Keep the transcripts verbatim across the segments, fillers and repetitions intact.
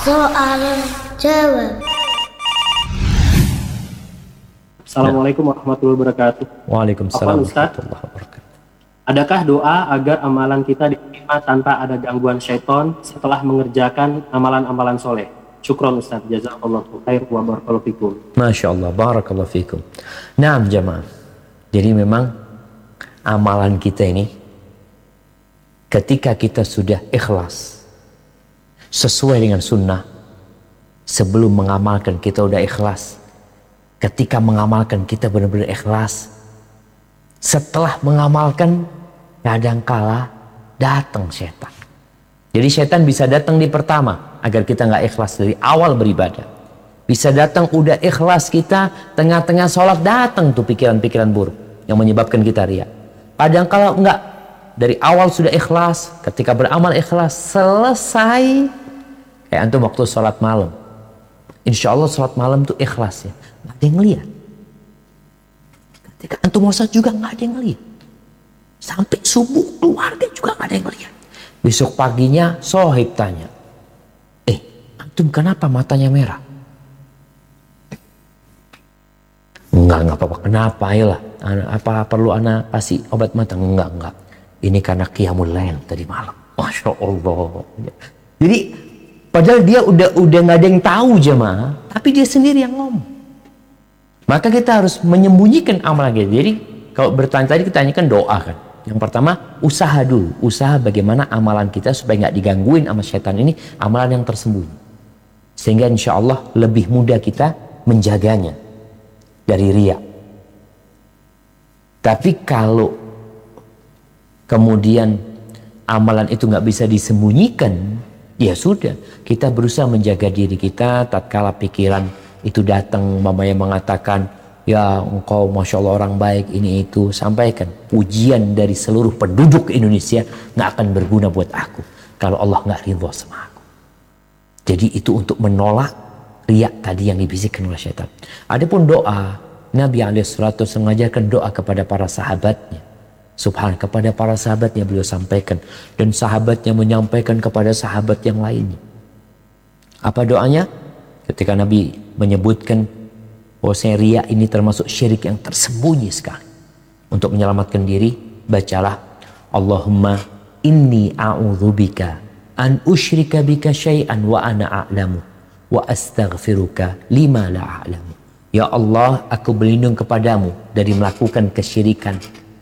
Soal jawab. Assalamualaikum warahmatullahi wabarakatuh. Waalaikumsalam Ustaz, warahmatullahi wabarakatuh. adakah doa agar amalan kita diterima tanpa ada gangguan syaitan setelah mengerjakan amalan-amalan soleh? Syukron Ustaz, jazakallahu khair wa barakallahu fikum. Masya Allah, barakallahu fikum. Naam jamaah. Jadi memang amalan kita ini ketika kita sudah ikhlas sesuai dengan sunnah, sebelum mengamalkan kita udah ikhlas, ketika mengamalkan kita benar-benar ikhlas, setelah mengamalkan kadangkala datang setan. Jadi setan bisa datang di pertama agar kita nggak ikhlas dari awal beribadah. Bisa datang udah ikhlas kita, tengah-tengah sholat datang tuh pikiran-pikiran buruk yang menyebabkan kita riya. Kadangkala enggak, dari awal sudah ikhlas, ketika beramal ikhlas, selesai kayak antum waktu sholat malam. Insya Allah sholat malam tuh ikhlas ya, nggak ada yang ngeliat. Ketika antum mau sholat juga nggak ada yang ngeliat. Sampai subuh keluarga juga nggak ada yang ngeliat. Besok paginya sohib tanya, eh antum kenapa matanya merah? Enggak, enggak apa-apa. Kenapa? Ayolah. Apa perlu anak kasih obat mata? Enggak, enggak. Ini karena qiyamul lail tadi malam. Masya Allah. Jadi padahal dia udah udah nggak ada yang tahu jemaah, tapi dia sendiri yang ngomong. Maka kita harus menyembunyikan amalan kita. Jadi kalau bertanya tadi kita tanyakan doa kan. Yang pertama usaha dulu, usaha bagaimana amalan kita supaya nggak digangguin sama setan ini, amalan yang tersembunyi. Sehingga insya Allah lebih mudah kita menjaganya dari riya. Tapi kalau kemudian amalan itu nggak bisa disembunyikan, ya sudah, kita berusaha menjaga diri kita. Tatkala pikiran itu datang, mama yang mengatakan, ya engkau masya Allah orang baik ini itu, sampaikan pujian dari seluruh penduduk Indonesia nggak akan berguna buat aku kalau Allah nggak ridho sama aku. Jadi itu untuk menolak riak tadi yang dibisikkan oleh syaitan. Adapun doa, Nabi alaihi salatu wasallam mengajarkan doa kepada para sahabatnya. Subhan, kepada para sahabatnya beliau sampaikan, dan sahabatnya menyampaikan kepada sahabat yang lainnya. Apa doanya? Ketika Nabi menyebutkan bahwasanya riya ini termasuk syirik yang tersembunyi sekali. Untuk menyelamatkan diri, bacalah Allahumma inni a'udzubika an usyrika bika syai'an wa ana a'lamu wa astaghfiruka lima la a'lamu. Ya Allah, aku berlindung kepadamu dari melakukan kesyirikan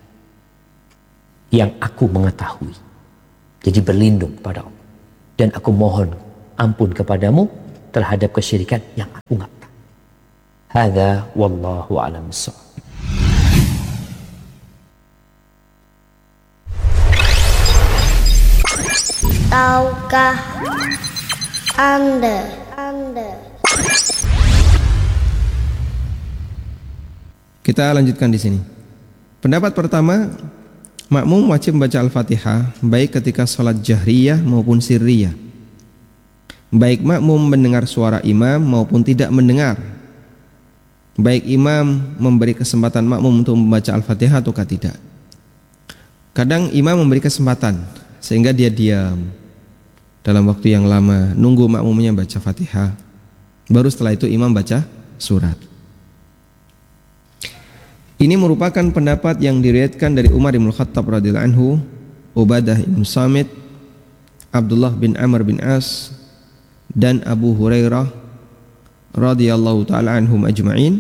yang aku mengetahui. Jadi berlindung kepada Allah. Dan aku mohon ampun kepadamu terhadap kesyirikan yang aku nggak tahu. Hadza wallahu a'lam bissawab. Tahukah Anda? Anda. Kita lanjutkan di sini. Pendapat pertama, makmum wajib membaca Al-Fatihah baik ketika sholat jahriyah maupun sirriyah. Baik makmum mendengar suara imam maupun tidak mendengar. Baik imam memberi kesempatan makmum untuk membaca Al-Fatihah ataukah tidak. Kadang imam memberi kesempatan sehingga dia diam dalam waktu yang lama, nunggu makmumnya baca Fatihah. Baru setelah itu imam baca surat. Ini merupakan pendapat yang diriwayatkan dari Umar bin Khattab radhiyallahu anhu, Ubadah bin Samit, Abdullah bin Amr bin As, dan Abu Hurairah radhiyallahu taala anhum ajma'in.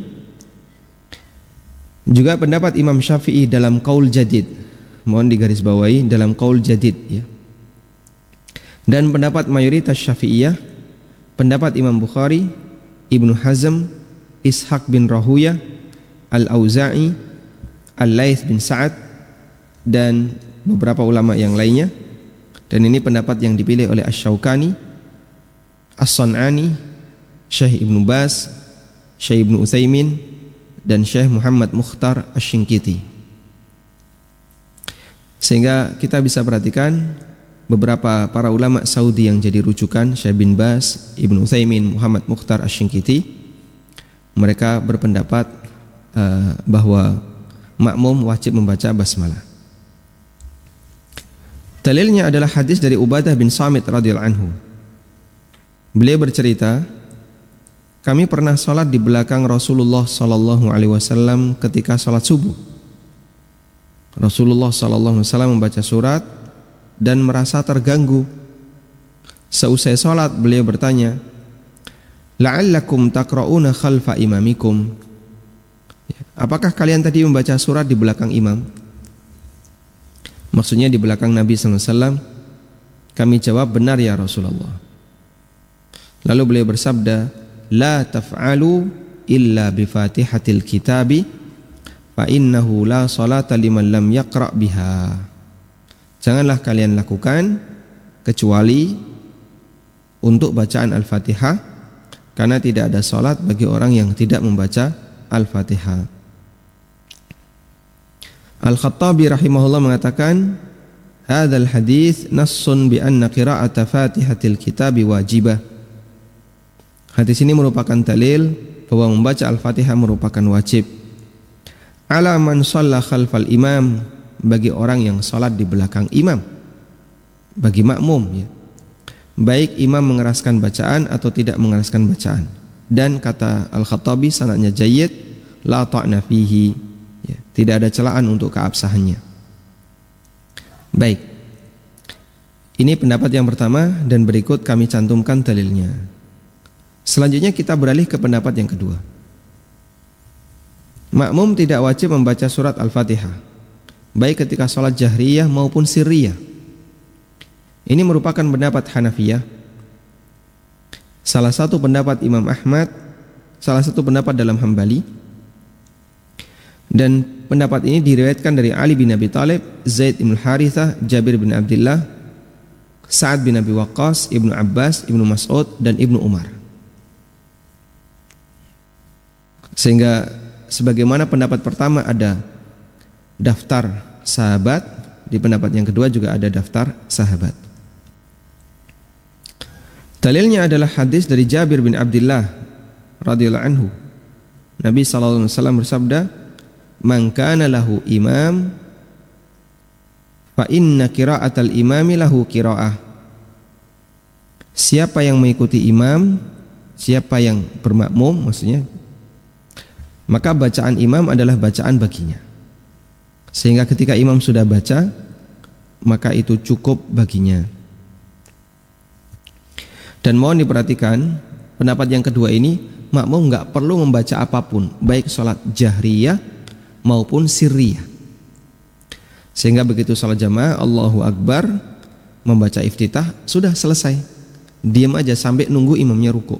Juga pendapat Imam Syafi'i dalam Qaul Jadid. Mohon digarisbawahi dalam Qaul Jadid ya. Dan pendapat mayoritas Syafi'iyah, pendapat Imam Bukhari, Ibnu Hazm, Ishaq bin Rahuyah, Al-Auza'i, Al-Laits bin Sa'ad, dan beberapa ulama yang lainnya. Dan ini pendapat yang dipilih oleh Asy-Syaukani, As-San'ani, Syekh Ibnu Baz, Syekh Ibnu Utsaimin, dan Syekh Muhammad Mukhtar Asy-Syinkiti. Sehingga kita bisa perhatikan beberapa para ulama Saudi yang jadi rujukan, Syekh bin Baz, Ibnu Utsaimin, Muhammad Mukhtar Asy-Syinkiti, mereka berpendapat uh, bahwa makmum wajib membaca basmalah. Dalilnya adalah hadis dari Ubadah bin Samit radhiyallahu anhu. Beliau bercerita, kami pernah sholat di belakang Rasulullah Sallallahu Alaihi Wasallam ketika sholat subuh. Rasulullah Sallallahu Alaihi Wasallam membaca surat dan merasa terganggu. Seusai sholat beliau bertanya, la'allakum taqra'una khalfa imamikum. Apakah kalian tadi membaca surat di belakang imam? Maksudnya di belakang Nabi Sallallahu Alaihi Wasallam. Kami jawab, benar ya Rasulullah. Lalu beliau bersabda, la taf'alu illa bi fatihatil kitabi fa innahu la salata liman lam yaqra' biha. Janganlah kalian lakukan kecuali untuk bacaan Al-Fatihah, karena tidak ada salat bagi orang yang tidak membaca Al-Fatihah. Al-Khattabi rahimahullah mengatakan, hadzal hadits nassun bi anna qira'ata Fatihatil kitabi wajibah. Hadis ini merupakan dalil bahwa membaca Al-Fatihah merupakan wajib. Ala man shalla khalfal imam, bagi orang yang salat di belakang imam, bagi makmum ya. Baik imam mengeraskan bacaan atau tidak mengeraskan bacaan. Dan kata Al-Khattabi sanadnya jayyid, la ta'na fihi ya. Tidak ada celaan untuk keabsahannya. Baik. Ini pendapat yang pertama dan berikut kami cantumkan dalilnya. Selanjutnya kita beralih ke pendapat yang kedua. Makmum tidak wajib membaca surat Al-Fatihah, baik ketika sholat jahriyah maupun sirriyah. Ini merupakan pendapat Hanafiyah, salah satu pendapat Imam Ahmad, salah satu pendapat dalam Hambali. Dan pendapat ini diriwayatkan dari Ali bin Abi Thalib, Zaid bin Harithah, Jabir bin Abdullah, Sa'ad bin Abi Waqqas, Ibnu Abbas, Ibnu Mas'ud, dan Ibnu Umar. Sehingga sebagaimana pendapat pertama ada daftar sahabat, di pendapat yang kedua juga ada daftar sahabat. Dalilnya adalah hadis dari Jabir bin Abdullah radhiyallahu anhu. Nabi sallallahu alaihi wasallam bersabda, "Man kana lahu imam fa inna qira'atal imami lahu qira'ah." Siapa yang mengikuti imam, siapa yang bermakmum maksudnya, maka bacaan imam adalah bacaan baginya. Sehingga ketika imam sudah baca, maka itu cukup baginya. Dan mohon diperhatikan, pendapat yang kedua ini, makmum enggak perlu membaca apapun, baik sholat jahriyah maupun sirriyah. Sehingga begitu sholat jamaah, Allahu Akbar, membaca iftitah, sudah selesai. Diam aja sampai nunggu imamnya ruku.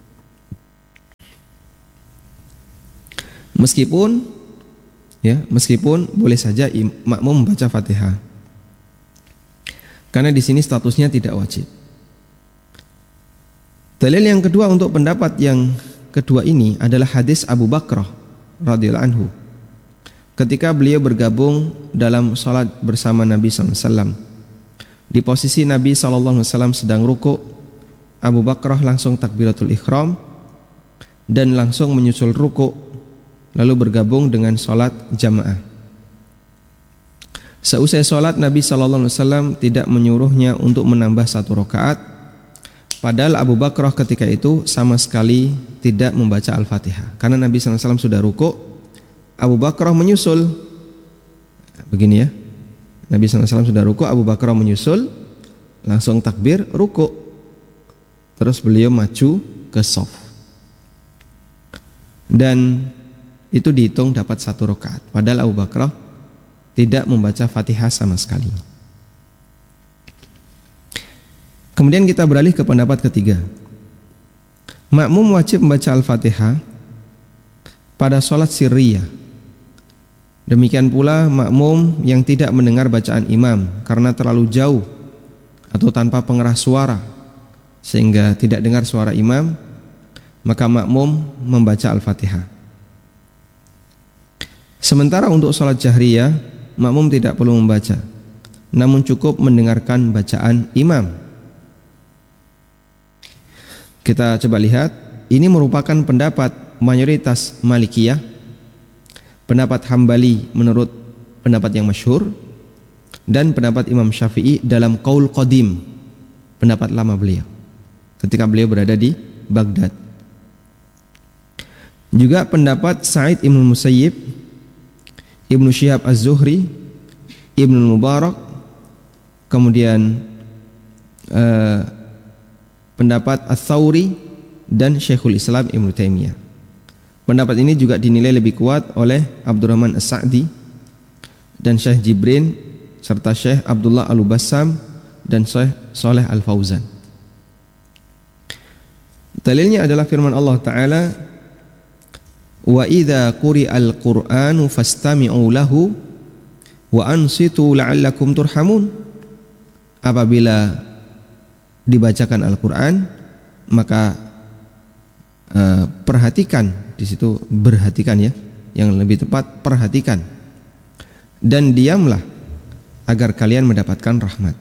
Meskipun ya, meskipun boleh saja makmum membaca Fatihah. Karena di sini statusnya tidak wajib. Dalil yang kedua untuk pendapat yang kedua ini adalah hadis Abu Bakrah radhiyallahu anhu. Ketika beliau bergabung dalam salat bersama Nabi sallallahu alaihi wasallam, di posisi Nabi sallallahu alaihi wasallam sedang ruku', Abu Bakrah langsung takbiratul ihram dan langsung menyusul ruku', lalu bergabung dengan sholat jamaah. Seusai sholat, Nabi sallallahu alaihi wasallam tidak menyuruhnya untuk menambah satu rakaat, padahal Abu Bakrah ketika itu sama sekali tidak membaca Al-Fatihah. Karena Nabi sallallahu alaihi wasallam sudah ruku', Abu Bakrah menyusul. Begini ya, Nabi sallallahu alaihi wasallam sudah ruku', Abu Bakrah menyusul, langsung takbir ruku', terus beliau maju ke shaf. Dan itu dihitung dapat satu rakaat. Padahal Abu Bakrah tidak membaca Fatihah sama sekali. Kemudian kita beralih ke pendapat ketiga. Makmum wajib membaca Al-Fatihah pada sholat sirriyah. Demikian pula makmum yang tidak mendengar bacaan imam karena terlalu jauh atau tanpa pengeras suara sehingga tidak dengar suara imam, maka makmum membaca Al-Fatihah. Sementara untuk sholat jahriyah, makmum tidak perlu membaca, namun cukup mendengarkan bacaan imam. Kita coba lihat, ini merupakan pendapat mayoritas Malikiyah, pendapat Hambali menurut pendapat yang masyhur, dan pendapat Imam Syafi'i dalam Qaul Qadim, pendapat lama beliau. ketika beliau berada di Baghdad. Juga pendapat Sa'id Ibn Musayyib, Ibnu Syihab Az-Zuhri, Ibnu Mubarak, kemudian eh, pendapat Ats-Tsauri dan Syekhul Islam Ibnu Taimiyah. Pendapat ini juga dinilai lebih kuat oleh Abdurrahman As-Sa'di dan Syekh Jibrin serta Syekh Abdullah Al-Bassam dan Syekh Saleh Al-Fauzan. Dalilnya adalah firman Allah Ta'ala, wa idza quri'al qur'anu fastami'u lahu wa ansitu la'allakum turhamun. Apabila dibacakan Al-Qur'an, maka uh, perhatikan, di situ berhatikan ya, yang lebih tepat perhatikan, dan diamlah agar kalian mendapatkan rahmat.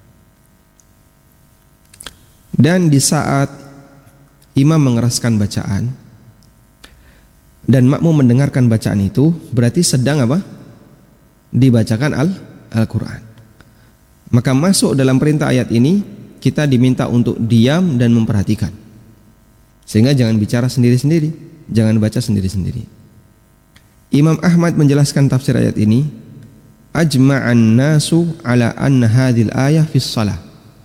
Dan di saat imam mengeraskan bacaan dan makmum mendengarkan bacaan itu, berarti sedang apa? Dibacakan Al Al-Quran. Maka masuk dalam perintah ayat ini, kita diminta untuk diam dan memperhatikan, sehingga jangan bicara sendiri-sendiri, jangan baca sendiri-sendiri. Imam Ahmad menjelaskan tafsir ayat ini, ajma'an nasu ala anna hadhil ayah fis salah.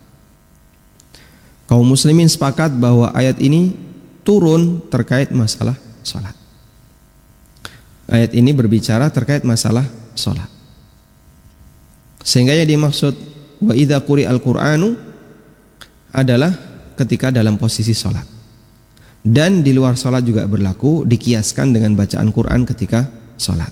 Kaum muslimin sepakat bahwa ayat ini turun terkait masalah salat. Ayat ini berbicara terkait masalah salat. Sehingga yang dimaksud wa idza quri'al qur'anu adalah ketika dalam posisi salat. Dan di luar salat juga berlaku, dikiaskan dengan bacaan Quran ketika salat.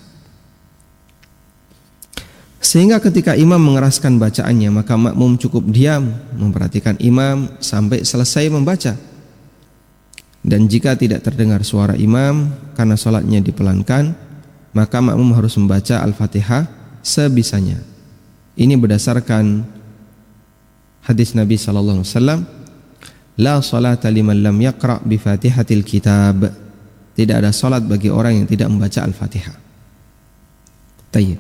Sehingga ketika imam mengeraskan bacaannya, maka makmum cukup diam memperhatikan imam sampai selesai membaca. Dan jika tidak terdengar suara imam karena salatnya dipelankan, maka makmum harus membaca Al-Fatihah sebisanya. Ini berdasarkan hadis Nabi sallallahu alaihi wasallam, la salata liman lam yaqra bi Fatihatil kitab. Tidak ada salat bagi orang yang tidak membaca Al-Fatihah. Tayyib.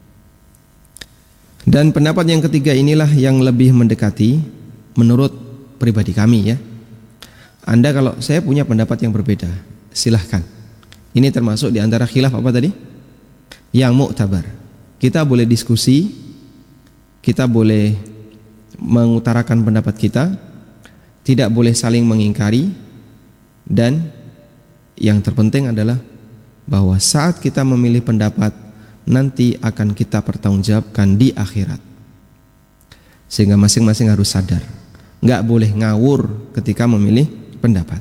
Dan pendapat yang ketiga inilah yang lebih mendekati menurut pribadi kami ya. Anda kalau saya punya pendapat yang berbeda, silahkan. Ini termasuk di antara khilaf apa tadi? Yang mu'tabar. Kita boleh diskusi, kita boleh mengutarakan pendapat kita, tidak boleh saling mengingkari, dan yang terpenting adalah bahwa saat kita memilih pendapat, nanti akan kita pertanggungjawabkan di akhirat. Sehingga masing-masing harus sadar, nggak boleh ngawur ketika memilih pendapat.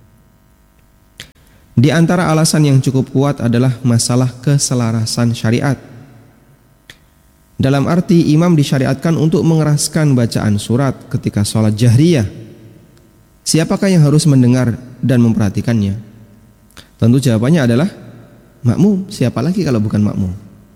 Di antara alasan yang cukup kuat adalah masalah keselarasan syariat. Dalam arti imam disyariatkan untuk mengeraskan bacaan surat ketika sholat jahriyah. Siapakah yang harus mendengar dan memperhatikannya? Tentu jawabannya adalah makmum. Siapa lagi kalau bukan makmum?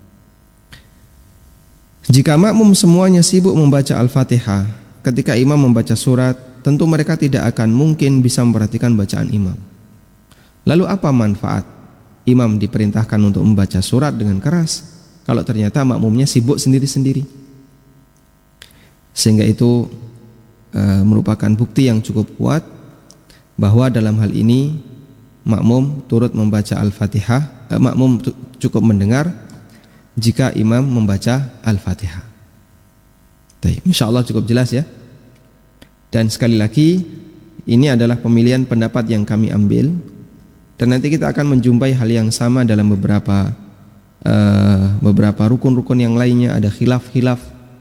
Jika makmum semuanya sibuk membaca Al-Fatihah ketika imam membaca surat, tentu mereka tidak akan mungkin bisa memperhatikan bacaan imam. Lalu apa manfaat imam diperintahkan untuk membaca surat dengan keras kalau ternyata makmumnya sibuk sendiri-sendiri? Sehingga itu e, merupakan bukti yang cukup kuat bahwa dalam hal ini makmum turut membaca Al-Fatihah, e, makmum cukup mendengar jika imam membaca Al-Fatihah. Insyaallah cukup jelas ya. Dan sekali lagi, ini adalah pemilihan pendapat yang kami ambil, dan nanti kita akan menjumpai hal yang sama dalam beberapa uh, beberapa rukun-rukun yang lainnya, ada khilaf-khilaf,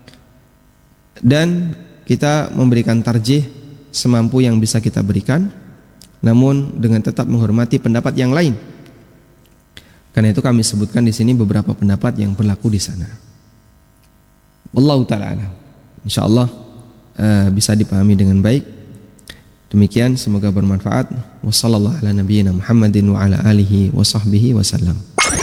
dan kita memberikan tarjih semampu yang bisa kita berikan, namun dengan tetap menghormati pendapat yang lain. Karena itu kami sebutkan di sini beberapa pendapat yang berlaku di sana. Wallahu ta'ala a'lam. Insyaallah uh, bisa dipahami dengan baik. Demikian, semoga bermanfaat. Wassallallahu ala nabiyyina Muhammadin wa ala alihi wa sahbihi wasallam.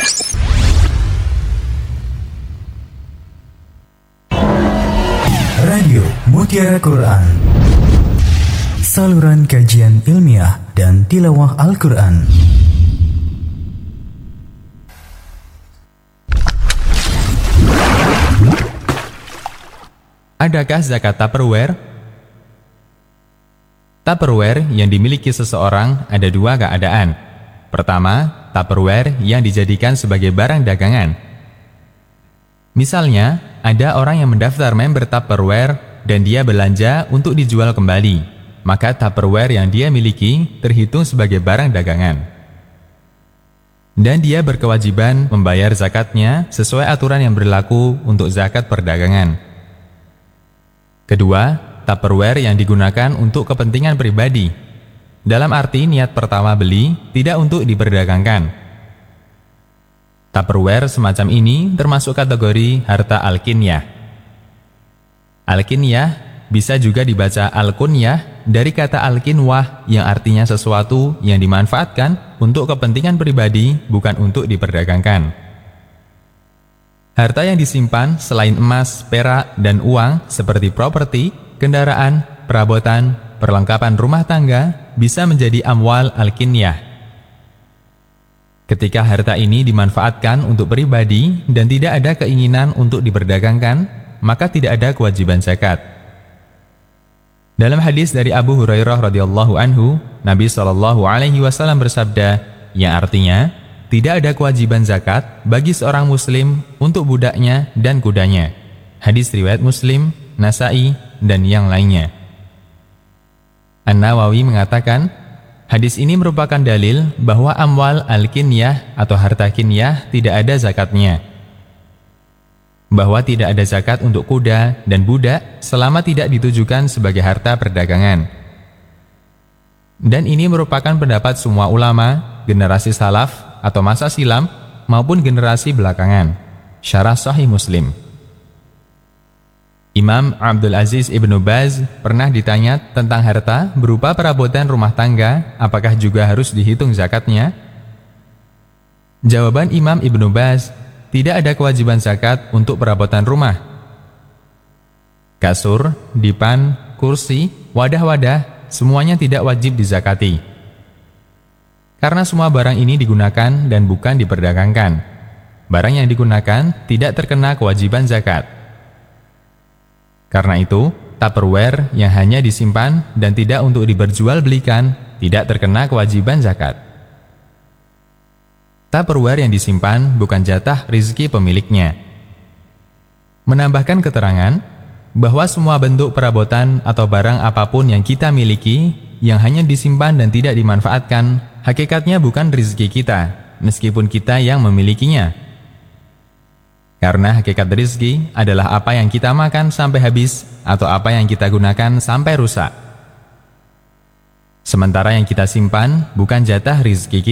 Radio Mutiara Quran, saluran kajian ilmiah dan tilawah Al-Quran. Adakah zakat Tupperware? Tupperware yang dimiliki seseorang ada dua keadaan. Pertama, Tupperware yang dijadikan sebagai barang dagangan. Misalnya, ada orang yang mendaftar member Tupperware dan dia belanja untuk dijual kembali, maka Tupperware yang dia miliki terhitung sebagai barang dagangan. Dan dia berkewajiban membayar zakatnya sesuai aturan yang berlaku untuk zakat perdagangan. Kedua, Tupperware yang digunakan untuk kepentingan pribadi, dalam arti niat pertama beli tidak untuk diperdagangkan. Tupperware semacam ini termasuk kategori harta al-kinyah. Al-kinyah bisa juga dibaca al-kunyah dari kata al-kinwah yang artinya sesuatu yang dimanfaatkan untuk kepentingan pribadi, bukan untuk diperdagangkan. Harta yang disimpan selain emas, perak, dan uang seperti properti, kendaraan, perabotan, perlengkapan rumah tangga bisa menjadi amwal al-kinyah. Ketika harta ini dimanfaatkan untuk pribadi dan tidak ada keinginan untuk diperdagangkan, maka tidak ada kewajiban zakat. Dalam hadis dari Abu Hurairah radhiyallahu anhu, Nabi shallallahu alaihi wasallam bersabda, yang artinya tidak ada kewajiban zakat bagi seorang muslim untuk budaknya dan kudanya. Hadis riwayat Muslim, Nasa'i, dan yang lainnya. An-Nawawi mengatakan, hadis ini merupakan dalil bahwa amwal al-kinyah atau harta kinyah tidak ada zakatnya. Bahwa tidak ada zakat untuk kuda dan budak selama tidak ditujukan sebagai harta perdagangan. Dan ini merupakan pendapat semua ulama, generasi salaf atau masa silam maupun generasi belakangan. Syarah Sahih Muslim. Imam Abdul Aziz Ibnu Baz pernah ditanya tentang harta berupa perabotan rumah tangga, apakah juga harus dihitung zakatnya? Jawaban Imam Ibnu Baz, tidak ada kewajiban zakat untuk perabotan rumah. Kasur, dipan, kursi, wadah-wadah, semuanya tidak wajib dizakati. Karena semua barang ini digunakan dan bukan diperdagangkan. Barang yang digunakan tidak terkena kewajiban zakat. Karena itu, Tupperware yang hanya disimpan dan tidak untuk diperjualbelikan tidak terkena kewajiban zakat. Tupperware yang disimpan bukan jatah rizki pemiliknya. Menambahkan keterangan bahwa semua bentuk perabotan atau barang apapun yang kita miliki yang hanya disimpan dan tidak dimanfaatkan, hakikatnya bukan rizki kita, meskipun kita yang memilikinya. Karena hakikat rizki adalah apa yang kita makan sampai habis atau apa yang kita gunakan sampai rusak. Sementara yang kita simpan bukan jatah rizki kita.